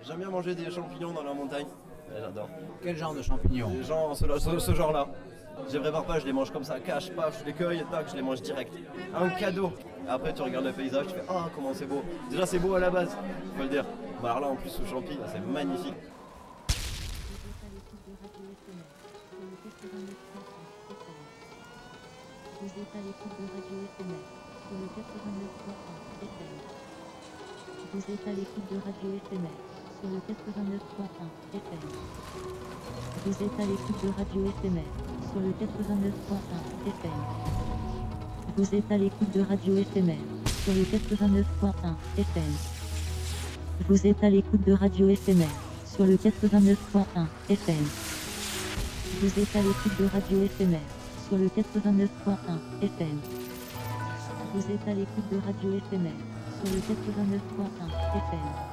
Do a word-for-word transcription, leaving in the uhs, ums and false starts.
J'aime bien manger des champignons dans la montagne. Ouais, j'adore. Quel genre de champignons? Les gens, ce, ce- ce genre-là. Je les prépare pas, je les mange comme ça, cache, paf, je les cueille, tac, je les mange direct. Un cadeau. Après, tu regardes le paysage, tu fais ah, comment c'est beau. Déjà, c'est beau à la base, faut le dire. Bah, alors là, en plus, sous champi, là, c'est magnifique. Vous êtes à l'écoute de Radio F M R sur le quatre-vingt-neuf point un F M. Vous êtes à l'écoute de Radio F M R sur le quatre-vingt-neuf point un F M. Vous êtes à l'écoute de Radio F M R sur le quatre-vingt-neuf point un F M. Vous êtes à l'écoute de Radio F M R sur le quatre-vingt-neuf point un F M. Vous êtes à l'écoute de Radio F M R sur le quatre-vingt-neuf point un F M. Vous êtes à l'écoute de Radio F M R sur le quatre-vingt-neuf point un F M. Vous êtes à l'écoute de Radio F M R sur le quatre-vingt-neuf point un F M.